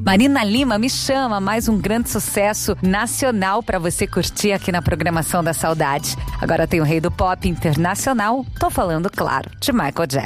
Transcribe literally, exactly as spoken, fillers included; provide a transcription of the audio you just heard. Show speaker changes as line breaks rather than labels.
Marina Lima, Me Chama, mais um grande sucesso nacional para você curtir aqui na programação da Saudade. Agora tem o rei do pop internacional, tô falando, claro, de Michael Jackson.